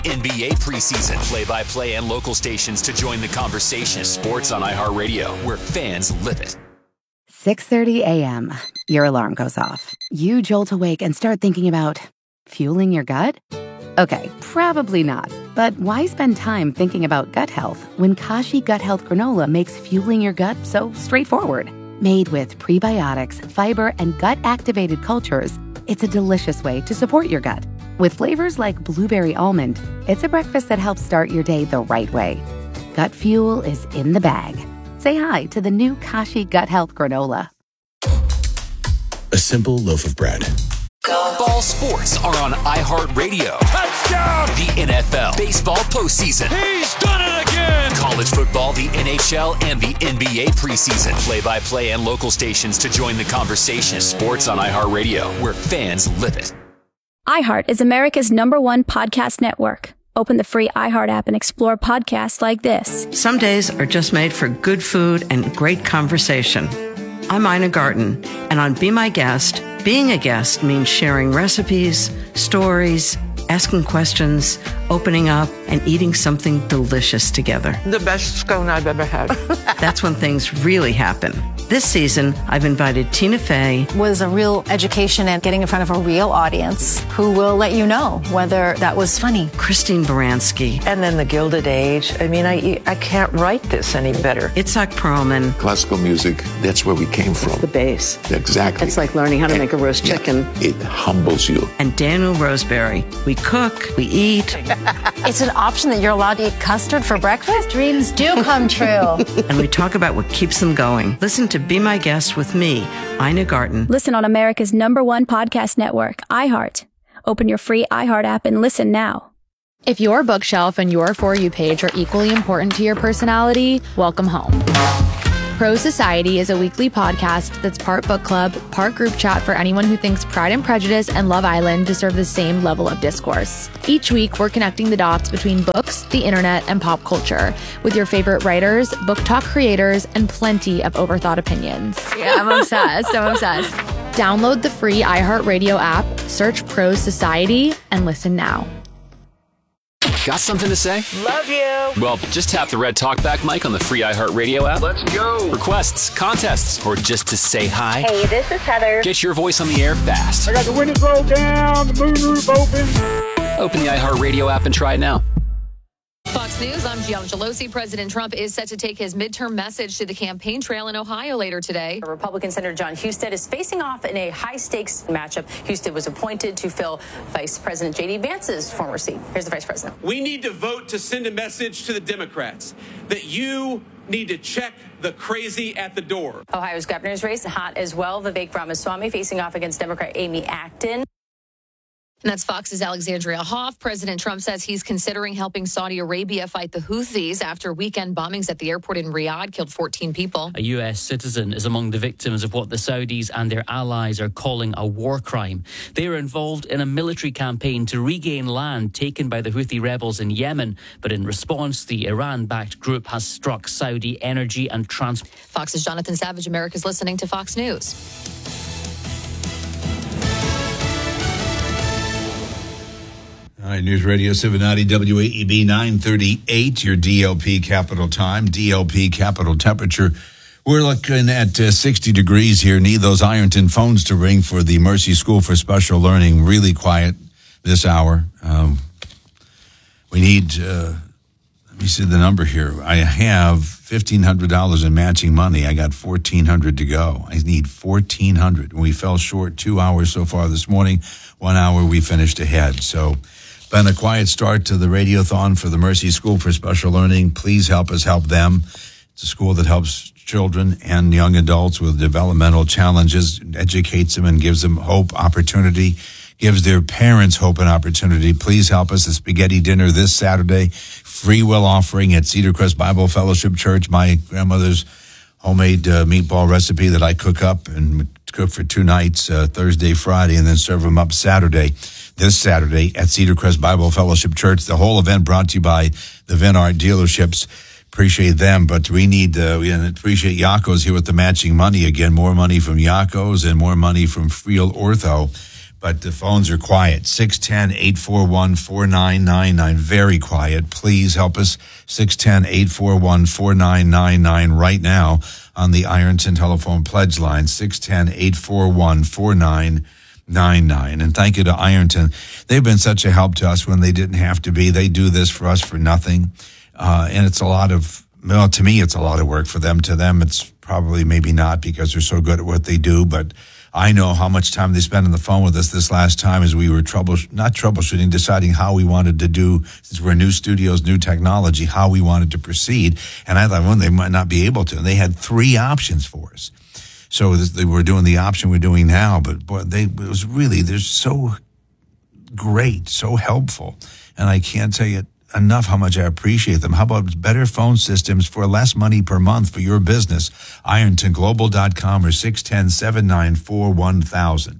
NBA preseason, play-by-play and local stations to join the conversation. Sports on iHeartRadio, where fans live it. 6:30 a.m. Your alarm goes off. You jolt awake and start thinking about fueling your gut? Okay, probably not. But why spend time thinking about gut health when Kashi Gut Health Granola makes fueling your gut so straightforward? Made with prebiotics, fiber, and gut-activated cultures, it's a delicious way to support your gut. With flavors like blueberry almond, it's a breakfast that helps start your day the right way. Gut fuel is in the bag. Say hi to the new Kashi Gut Health Granola. A simple loaf of bread. Ball sports are on iHeartRadio. Touchdown! The NFL, baseball postseason. He's done it again! College football, the NHL, and the NBA preseason. Play-by-play and local stations to join the conversation. Sports on iHeartRadio, where fans live it. iHeart is America's #1 podcast network. Open the free iHeart app and explore podcasts like this. Some days are just made for good food and great conversation. I'm Ina Garten, and on Be My Guest, being a guest means sharing recipes, stories, asking questions, opening up, and eating something delicious together. The best scone I've ever had. That's when things really happen. This season, I've invited Tina Fey. Was a real education and getting in front of a real audience who will let you know whether that was funny. Christine Baranski. And then the Gilded Age. I mean, I can't write this any better. Itzhak Perlman. Classical music, that's where we came from. The bass. Exactly. It's like learning how to make a roast chicken. It humbles you. And Daniel Roseberry. We cook, we eat. It's an option that you're allowed to eat custard for breakfast. Dreams do come true. And we talk about what keeps them going. Listen to Be My Guest with me, Ina Garten. Listen on America's #1 podcast network, iHeart. Open your free iHeart app and listen now. If your bookshelf and your For You page are equally important to your personality, welcome home. Pro Society is a weekly podcast that's part book club, part group chat for anyone who thinks Pride and Prejudice and Love Island deserve the same level of discourse. Each week, we're connecting the dots between books, the internet, and pop culture with your favorite writers, book talk creators, and plenty of overthought opinions. Yeah, I'm obsessed. Download the free iHeartRadio app, search Pro Society, and listen now. Got something to say? Love you. Well, just tap the red talkback mic on the free iHeartRadio app. Let's go! Requests, contests, or just to say hi. Hey, this is Heather. Get your voice on the air fast. I got the windows rolled down, the moonroof open. Open the iHeartRadio app and try it now. Fox News, I'm Gianna Gelosi. President Trump is set to take his midterm message to the campaign trail in Ohio later today. Republican Senator John Husted is facing off in a high-stakes matchup. Husted was appointed to fill Vice President J.D. Vance's former seat. Here's the Vice President. We need to vote to send a message to the Democrats that you need to check the crazy at the door. Ohio's governor's race hot as well. Vivek Ramaswamy facing off against Democrat Amy Acton. And that's Fox's Alexandria Hoff. President Trump says he's considering helping Saudi Arabia fight the Houthis after weekend bombings at the airport in Riyadh killed 14 people. A U.S. citizen is among the victims of what the Saudis and their allies are calling a war crime. They are involved in a military campaign to regain land taken by the Houthi rebels in Yemen. But in response, the Iran-backed group has struck Saudi energy and transport. Fox's Jonathan Savage. America's listening to Fox News. All right, News Radio 790 WAEB 938, your DLP capital time, DLP capital temperature. We're looking at 60 degrees here. Need those Ironton phones to ring for the Mercy School for Special Learning. Really quiet this hour. We need, let me see the number here. I have $1,500 in matching money. I got $1,400 to go. I need $1,400. We fell short 2 hours so far this morning. 1 hour we finished ahead. So, been a quiet start to the Radiothon for the Mercy School for Special Learning. Please help us help them. It's a school that helps children and young adults with developmental challenges, educates them and gives them hope, opportunity, gives their parents hope and opportunity. Please help us. The spaghetti dinner this Saturday, free will offering at Cedar Crest Bible Fellowship Church. My grandmother's homemade meatball recipe that I cook up and cook for 2 nights, Thursday, Friday, and then serve them up this Saturday at Cedar Crest Bible Fellowship Church. The whole event brought to you by the Vinart dealerships. Appreciate them, but we need, we appreciate Yakos here with the matching money again. More money from Yakos and more money from Friel Ortho. but the phones are quiet. 610-841-4999. Very quiet. Please help us. 610-841-4999 right now on the Ironton telephone pledge line. 610-841-4999. And thank you to Ironton. They've been such a help to us when they didn't have to be. They do this for us for nothing. And it's a lot of, well, to me, it's a lot of work. For them, to them, it's probably maybe not because they're so good at what they do. But I know how much time they spent on the phone with us this last time as we were not troubleshooting, deciding how we wanted to do, since we're new studios, new technology, how we wanted to proceed. And I thought, well, they might not be able to. And they had 3 options for us. So they were doing the option we're doing now, but boy, it was really, they're so great, so helpful. And I can't tell you enough how much I appreciate them. How about better phone systems for less money per month for your business? IrontonGlobal.com or 610-794-1000.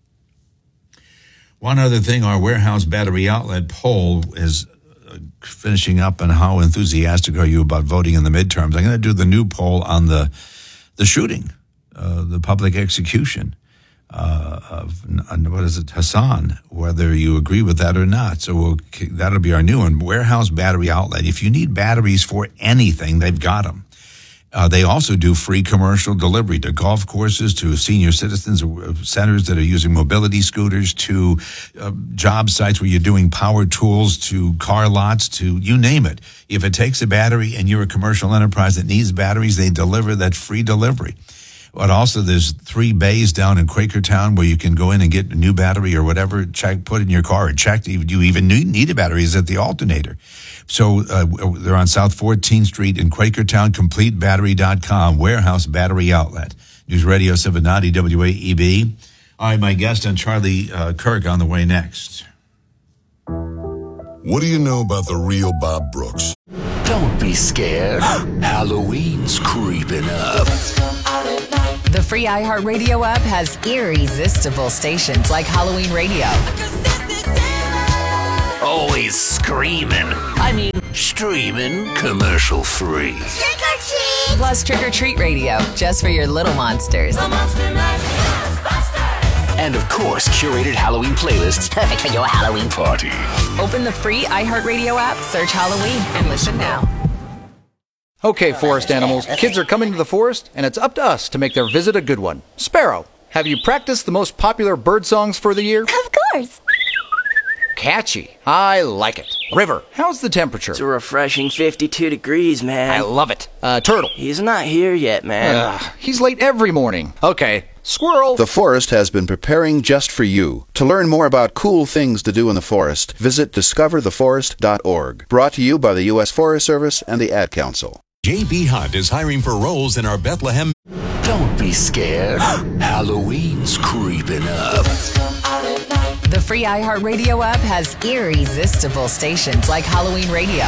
One other thing, our warehouse battery outlet poll is finishing up, and how enthusiastic are you about voting in the midterms? I'm going to do the new poll on the shooting. The public execution of Hassan, whether you agree with that or not. So that'll be our new one, warehouse battery outlet. If you need batteries for anything, they've got them. They also do free commercial delivery to golf courses, to senior citizens centers that are using mobility scooters, to job sites where you're doing power tools, to car lots, to you name it. If it takes a battery and you're a commercial enterprise that needs batteries, they deliver that free delivery. But also there's 3 bays down in Quakertown where you can go in and get a new battery or whatever, put in your car and check. You even need a battery is at the alternator. So they're on South 14th Street in Quakertown, CompleteBattery.com, warehouse battery outlet. News Radio 790 WAEB. All right, my guest on Charlie Kirk on the way next. What do you know about the real Bob Brooks? Don't be scared. Halloween's creeping up. The free iHeartRadio app has irresistible stations like Halloween Radio. Always screaming. I mean, streaming commercial free. Trick or treat! Plus Trick or Treat Radio, just for your little monsters. And of course, curated Halloween playlists perfect for your Halloween party. Open the free iHeartRadio app, search Halloween, and listen now. Okay, forest animals, kids are coming to the forest, and it's up to us to make their visit a good one. Sparrow, have you practiced the most popular bird songs for the year? Of course. Catchy. I like it. River, how's the temperature? It's a refreshing 52 degrees, man. I love it. Turtle. He's not here yet, man. He's late every morning. Okay. Squirrel. The forest has been preparing just for you. To learn more about cool things to do in the forest, visit discovertheforest.org. Brought to you by the U.S. Forest Service and the Ad Council. J.B. Hunt is hiring for roles in our Bethlehem. Don't be scared. Halloween's creeping up. The free iHeartRadio app has irresistible stations like Halloween Radio.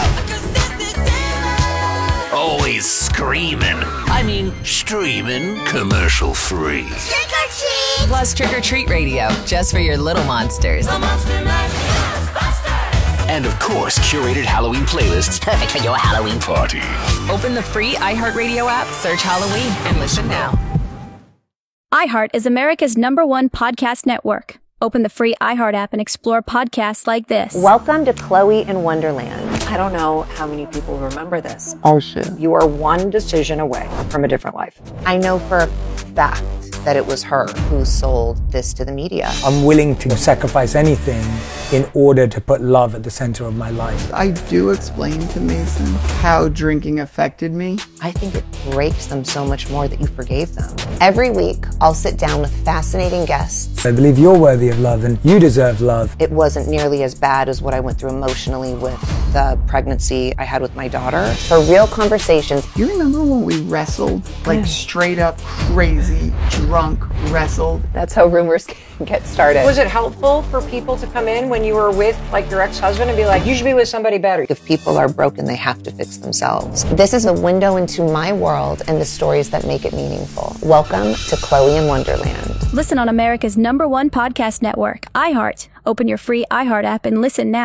Always screaming. I mean, streaming commercial free. Trick or treat! Plus Trick or Treat Radio, just for your little monsters. And of course, curated Halloween playlists perfect for your Halloween party. Open the free iHeartRadio app, search Halloween, and listen now. iHeart is America's #1 podcast network. Open the free iHeart app and explore podcasts like this. Welcome to Chloe in Wonderland. I don't know how many people remember this. Oh, shit. You are one decision away from a different life. I know for a fact that it was her who sold this to the media. I'm willing to sacrifice anything in order to put love at the center of my life. I do explain to Mason how drinking affected me. I think it breaks them so much more that you forgave them. Every week, I'll sit down with fascinating guests. I believe you're worthy of love and you deserve love. It wasn't nearly as bad as what I went through emotionally with the pregnancy I had with my daughter. For real conversations. You remember when we wrestled? Like straight up crazy, drunk wrestled? That's how rumors get started. Was it helpful for people to come in when you were with like your ex-husband and be like, you should be with somebody better? If people are broken, they have to fix themselves. This is a window into my world and the stories that make it meaningful. Welcome to Chloe in Wonderland. Listen on America's #1 podcast network, iHeart. Open your free iHeart app and listen now.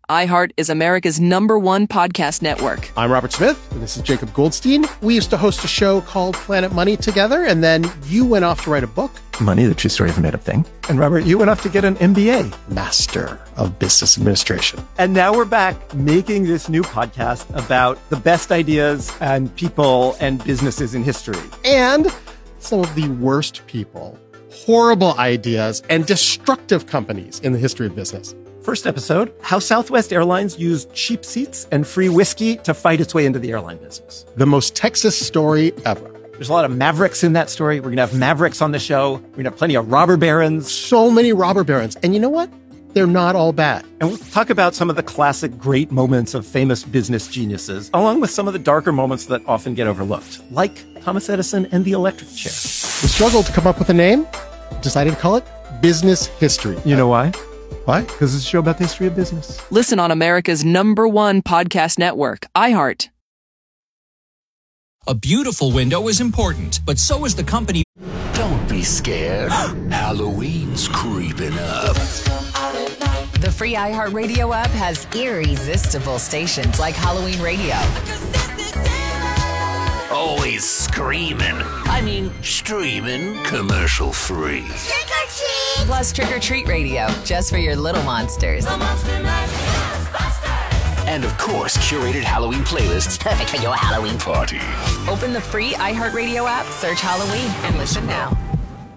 iHeart is America's #1 podcast network. I'm Robert Smith, and this is Jacob Goldstein. We used to host a show called Planet Money together, and then you went off to write a book. Money, the true story of a made-up thing. And Robert, you went off to get an MBA. Master of Business Administration. And now we're back making this new podcast about the best ideas and people and businesses in history. And some of the worst people, horrible ideas, and destructive companies in the history of business. First episode, how Southwest Airlines used cheap seats and free whiskey to fight its way into the airline business. The most Texas story ever. There's a lot of mavericks in that story. We're going to have mavericks on the show. We're going to have plenty of robber barons. So many robber barons. And you know what? They're not all bad. And we'll talk about some of the classic great moments of famous business geniuses, along with some of the darker moments that often get overlooked, like Thomas Edison and the electric chair. We struggled to come up with a name, decided to call it Business History. You know why? Why? Because it's a show about the history of business. Listen on America's #1 podcast network, iHeart. A beautiful window is important, but so is the company. Don't be scared. Halloween's creeping up. The free iHeartRadio app has irresistible stations like Halloween Radio. Always screaming. I mean, streaming commercial free. Trick or treat! Plus Trick or Treat Radio, just for your little monsters. And of course, curated Halloween playlists perfect for your Halloween party. Open the free iHeartRadio app, search Halloween, and listen now.